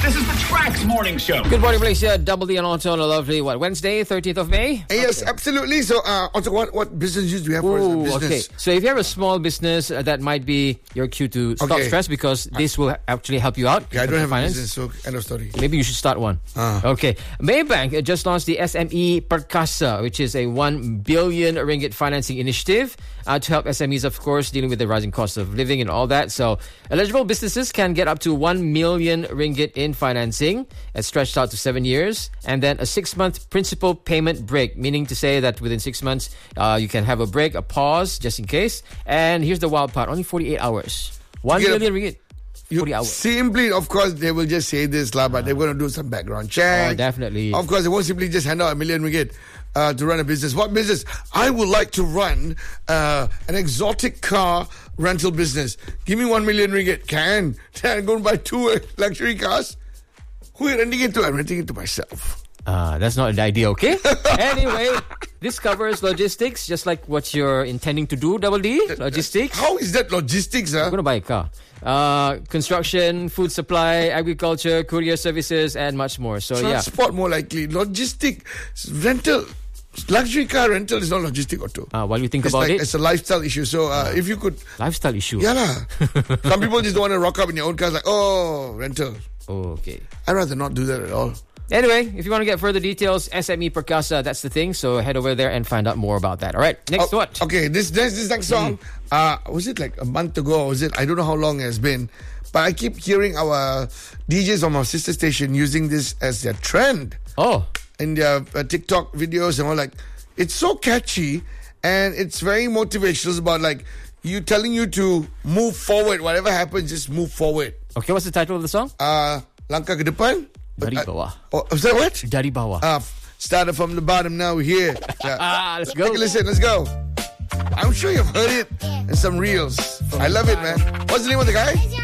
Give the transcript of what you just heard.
This is the Trax Morning Show. Good morning, Malaysia. Double D and Auto on a lovely, Wednesday, 13th of May? Yes, absolutely. So, also, what business news do you have for us? Okay. So, if you have a small business, that might be your cue to stop stress because this will actually help you out. Yeah, I don't have a business, so end of story. Maybe you should start one. Okay. Maybank just launched the SME Perkasa, which is a 1 billion ringgit financing initiative to help SMEs, of course, dealing with the rising cost of living and all that. So, eligible businesses can get up to 1 million ringgit in financing. It's stretched out to 7 years. And then a 6-month principal payment break, meaning to say that within 6 months, you can have a break, a pause, just in case. And here's the wild part, only 48 hours. 1 million ringgit. 40 hours. Simply, of course, they will just say this, but they're going to do some background check. Oh, definitely. Of course, they won't simply just hand out 1 million ringgit to run a business. What business? I would like to run an exotic car rental business. Give me 1 million ringgit. Can I go and buy 2 luxury cars? Who are you renting it to? I'm renting it to myself. That's not the idea, okay? Anyway, this covers logistics, just like what you're intending to do, Double D. Logistics. How is that logistics? I'm going to buy a car. Construction, food supply, agriculture, courier services, and much more. So, Transport more likely. Logistic, rental. Luxury car rental is not logistic, Otto. While you think about it. It's a lifestyle issue. So, if you could... Lifestyle issue? Yeah, lah. Some people just don't want to rock up in your own cars like, rental. Oh, okay. I'd rather not do that at all. Anyway, if you want to get further details, SME Perkasa, that's the thing. So head over there and find out more about that. All right, next what? Okay, this next song, was it like a month ago or was it? I don't know how long it has been. But I keep hearing our DJs on our sister station using this as their trend. Oh. In their TikTok videos and all. Like, it's so catchy and it's very motivational. It's about like telling you to move forward. Whatever happens, just move forward. Okay, what's the title of the song? Langkah ke depan. Dari bawah. Was that what? Dari bawah. Started from the bottom, now we're here. Let's go. Take a listen, let's go. I'm sure you've heard it in some reels. I love it, man. What's the name of the guy?